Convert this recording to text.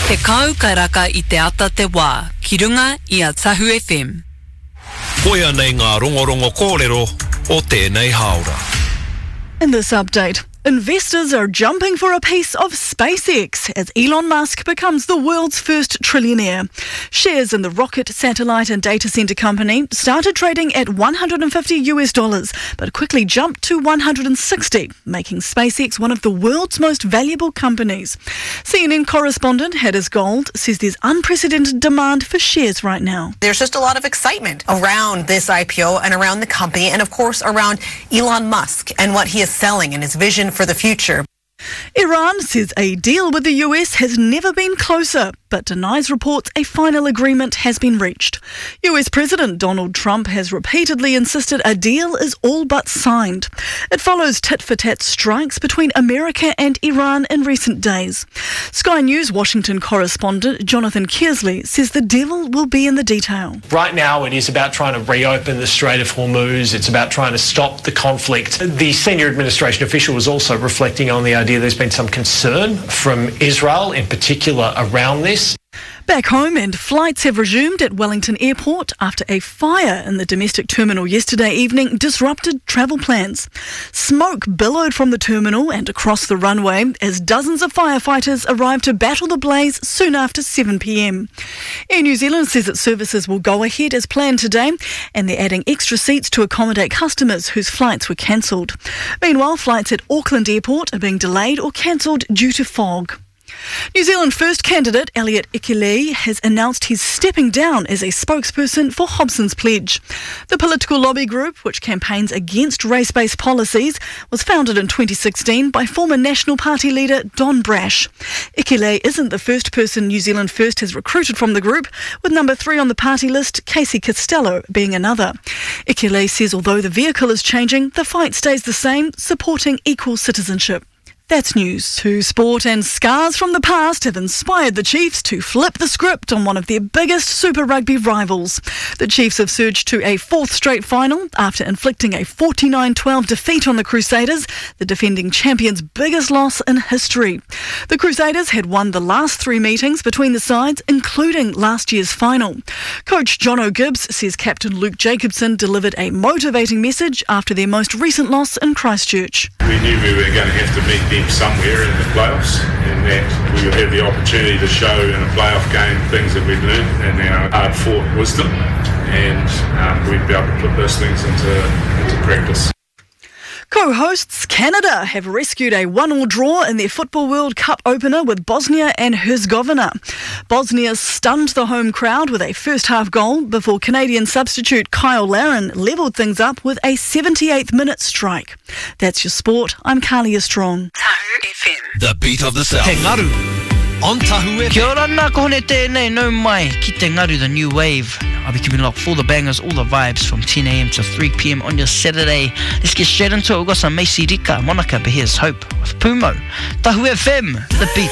He kau kai raka I te ata te wā, ki runga I a Tahu FM. Koia nei ngā rongorongo kōrero o tēnei haora. In this update, investors are jumping for a piece of SpaceX as Elon Musk becomes the world's first trillionaire. Shares in the rocket, satellite and data center company started trading at $150 but quickly jumped to $160, making SpaceX one of the world's most valuable companies. CNN correspondent Haddis Gold says there's unprecedented demand for shares right now. There's just a lot of excitement around this IPO and around the company and, of course, around Elon Musk and what he is selling and his vision for the future. Iran says a deal with the US has never been closer, but denies reports a final agreement has been reached. US President Donald Trump has repeatedly insisted a deal is all but signed. It follows tit-for-tat strikes between America and Iran in recent days. Sky News Washington correspondent Jonathan Kearsley says the devil will be in the detail. Right now it is about trying to reopen the Strait of Hormuz. It's about trying to stop the conflict. The senior administration official was also reflecting on the idea there's been some concern from Israel in particular around this. Back home, and flights have resumed at Wellington Airport after a fire in the domestic terminal yesterday evening disrupted travel plans. Smoke billowed from the terminal and across the runway as dozens of firefighters arrived to battle the blaze soon after 7 p.m. Air New Zealand says its services will go ahead as planned today, and they're adding extra seats to accommodate customers whose flights were cancelled. Meanwhile, flights at Auckland Airport are being delayed or cancelled due to fog. New Zealand First candidate Elliot Ikele has announced he's stepping down as a spokesperson for Hobson's Pledge. The political lobby group, which campaigns against race-based policies, was founded in 2016 by former National Party leader Don Brash. Ikele isn't the first person New Zealand First has recruited from the group, with number 3 on the party list, Casey Costello, being another. Ikele says although the vehicle is changing, the fight stays the same, supporting equal citizenship. That's news. To sport, and scars from the past have inspired the Chiefs to flip the script on one of their biggest Super Rugby rivals. The Chiefs have surged to a 4th straight final after inflicting a 49-12 defeat on the Crusaders, the defending champions' biggest loss in history. The Crusaders had won the last 3 meetings between the sides, including last year's final. Coach Jono Gibbs says Captain Luke Jacobson delivered a motivating message after their most recent loss in Christchurch. We knew we were going to have to meet them somewhere in the playoffs, and that we would have the opportunity to show in a playoff game things that we've learned and our hard-fought wisdom, and we'd be able to put those things into practice. Co-hosts Canada have rescued a 1-1 draw in their Football World Cup opener with Bosnia and Herzegovina. Bosnia stunned the home crowd with a first-half goal before Canadian substitute Kyle Larin levelled things up with a 78th minute strike. That's your sport. I'm Carlia Strong. Tahu FM. The beat of the South. Te Ngaru On Tahu FM. Kia ora nā kohone tēnei nau mai ki Te Ngaru, the new wave. I'll be keeping locked for all the bangers, all the vibes from 10 a.m. to 3 p.m. on your Saturday. Let's get straight into it. We've got some Macy Rika, Monica, but here's Hope with Pumo. Tahu FM, the beat.